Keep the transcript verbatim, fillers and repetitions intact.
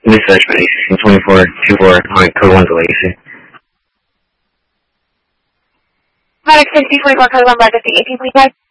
Research by sixteen twenty-four two four on code one to Legacy. Medic sixteen twenty-four code one by the eighteen, please.